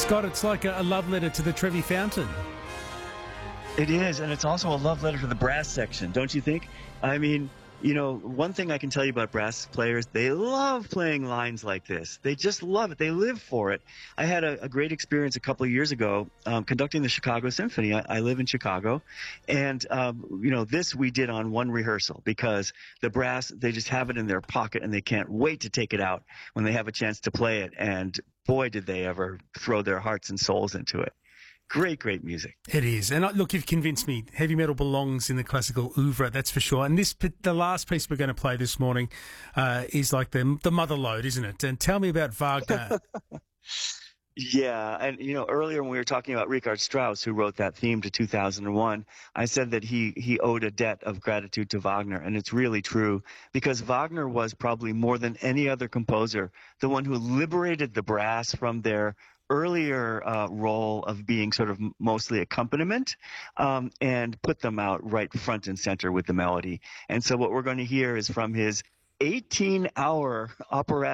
Scott, it's like a love letter to the Trevi Fountain. It is, and it's also a love letter to the brass section, don't you think? I mean, one thing I can tell you about brass players, they love playing lines like this. They just love it. They live for it. I had a great experience a couple of years ago conducting the Chicago Symphony. I live in Chicago, and, this we did on one rehearsal because the brass, they just have it in their pocket, and they can't wait to take it out when they have a chance to play it. And boy, did they ever throw their hearts and souls into it. Great, great music. It is. And look, you've convinced me. Heavy metal belongs in the classical oeuvre, that's for sure. And the last piece we're going to play this morning is like the mother lode, isn't it? And tell me about Wagner. Yeah, and earlier when we were talking about Richard Strauss, who wrote that theme to 2001, I said that he owed a debt of gratitude to Wagner, and it's really true because Wagner was probably more than any other composer the one who liberated the brass from their earlier role of being sort of mostly accompaniment and put them out right front and center with the melody. And so what we're going to hear is from his 18-hour operatic